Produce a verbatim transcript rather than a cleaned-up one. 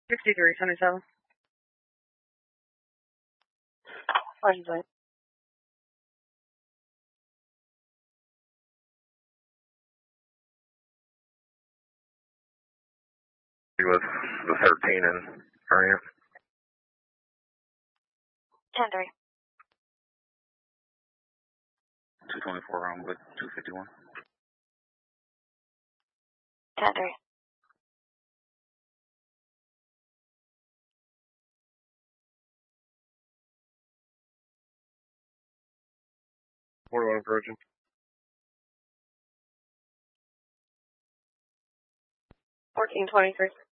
sixty-three, seventy-seven. License plate. With the thirteen and variant. ten three. two twenty-four on with two fifty-one. ten three. forty-one approaching. fourteen twenty-three.